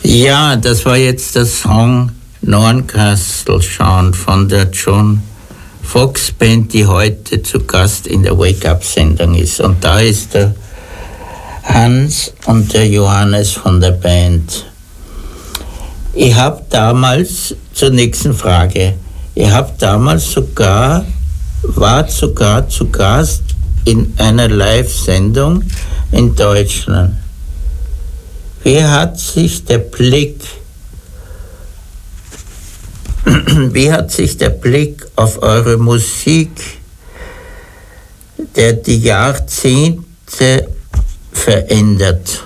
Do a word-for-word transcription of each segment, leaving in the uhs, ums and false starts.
Ja, das war jetzt der Song Norncastle schauen von der John Fox Band, die heute zu Gast in der Wake-Up-Sendung ist. Und da ist der Hans und der Johannes von der Band. Ich habe damals, zur nächsten Frage, ich habe damals sogar, war sogar zu Gast in einer Live-Sendung in Deutschland. Wie hat sich der Blick, wie hat sich der Blick auf eure Musik, der die Jahrzehnte verändert?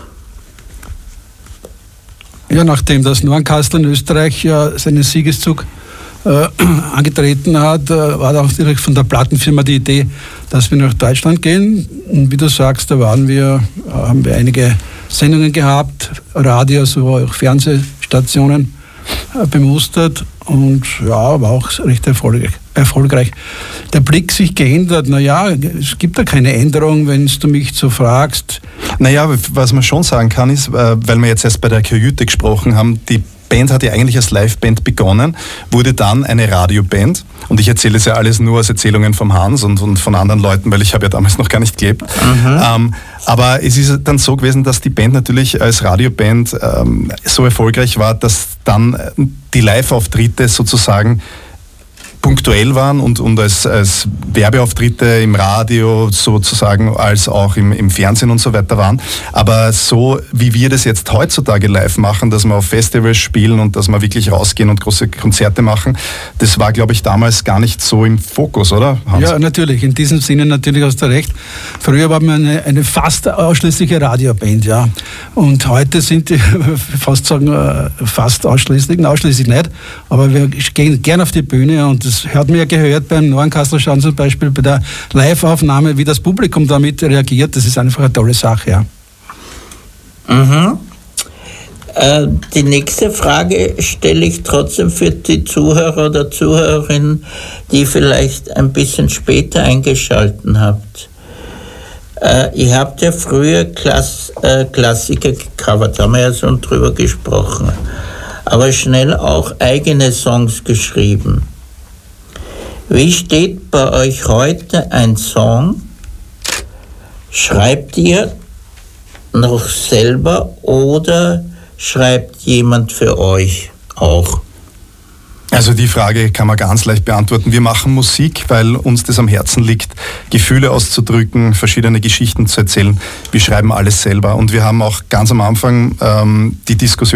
Ja, nachdem das Norncastle in Österreich ja seinen Siegeszug äh, angetreten hat, äh, war auch direkt von der Plattenfirma die Idee, dass wir nach Deutschland gehen. Und wie du sagst, da waren wir, äh, haben wir einige Sendungen gehabt, Radio, so auch Fernsehstationen äh, bemustert und ja, war auch recht erfolgreich. erfolgreich. Der Blick sich geändert, naja, es gibt da keine Änderung, wenn du mich so fragst. Naja, was man schon sagen kann, ist, weil wir jetzt erst bei der Kajüte gesprochen haben, die Band hat ja eigentlich als Liveband begonnen, wurde dann eine Radioband. Und ich erzähle das ja alles nur aus Erzählungen vom Hans und, und von anderen Leuten, weil ich habe ja damals noch gar nicht gelebt. Mhm. Ähm, aber es ist dann so gewesen, dass die Band natürlich als Radioband ähm, so erfolgreich war, dass dann die Live-Auftritte sozusagen punktuell waren und, und als, als Werbeauftritte im Radio sozusagen als auch im, im Fernsehen und so weiter waren. Aber so wie wir das jetzt heutzutage live machen, dass wir auf Festivals spielen und dass wir wirklich rausgehen und große Konzerte machen, das war, glaube ich, damals gar nicht so im Fokus, oder, Hans? Ja, natürlich. In diesem Sinne natürlich hast du recht. Früher war man eine, eine fast ausschließliche Radioband, ja. Und heute sind die fast sagen, fast ausschließlich, nein, ausschließlich nicht, aber wir gehen gern auf die Bühne und das hat man ja gehört beim Norncastle schauen zum Beispiel bei der Live-Aufnahme, wie das Publikum damit reagiert. Das ist einfach eine tolle Sache, ja. Mhm. Äh, die nächste Frage stelle ich trotzdem für die Zuhörer oder Zuhörerinnen, die vielleicht ein bisschen später eingeschalten habt. Äh, ihr habt ja früher Klass, äh, Klassiker gecovert, haben wir ja schon drüber gesprochen, aber schnell auch eigene Songs geschrieben. Wie steht bei euch heute ein Song? Schreibt ihr noch selber oder schreibt jemand für euch auch? Also die Frage kann man ganz leicht beantworten. Wir machen Musik, weil uns das am Herzen liegt, Gefühle auszudrücken, verschiedene Geschichten zu erzählen. Wir schreiben alles selber und wir haben auch ganz am Anfang ähm, die Diskussion